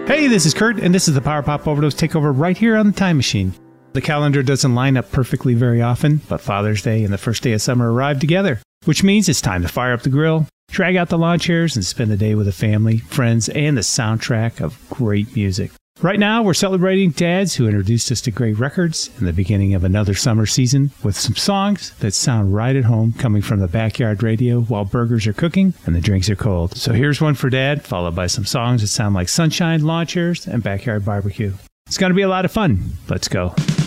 Hey, this is Kurt, and this is the Power Pop Overdose Takeover right here on the Time Machine. The calendar doesn't line up perfectly very often, but Father's Day and the first day of summer arrive together, which means it's time to fire up the grill, drag out the lawn chairs, and spend the day with the family, friends, and the soundtrack of great music. Right now, we're celebrating dads who introduced us to great records and the beginning of another summer season with some songs that sound right at home coming from the backyard radio while burgers are cooking and the drinks are cold. So here's one for Dad, followed by some songs that sound like sunshine, lawn chairs, and backyard barbecue. It's going to be a lot of fun. Let's go.